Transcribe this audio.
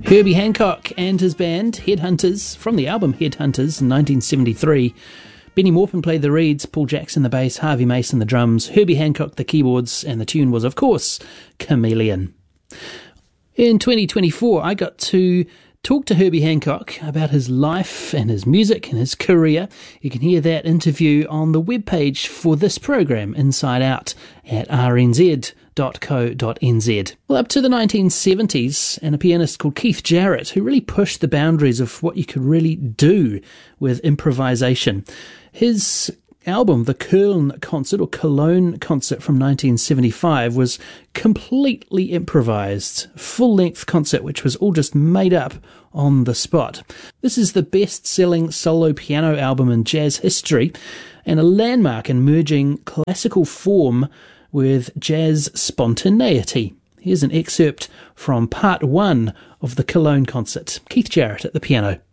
Herbie Hancock and his band, Headhunters, from the album Headhunters in 1973. Benny Maupin played the reeds, Paul Jackson the bass, Harvey Mason the drums, Herbie Hancock the keyboards, and the tune was, of course, Chameleon. In 2024, I got to talk to Herbie Hancock about his life and his music and his career. You can hear that interview on the webpage for this program, Inside Out, at rnz.co.nz. Well, up to the 1970s, and a pianist called Keith Jarrett, who really pushed the boundaries of what you could really do with improvisation. His album, the Cologne Concert from 1975, was completely improvised, full-length concert which was all just made up on the spot. This is the best-selling solo piano album in jazz history and a landmark in merging classical form with jazz spontaneity. Here's an excerpt from part one of the Cologne Concert. Keith Jarrett at the piano.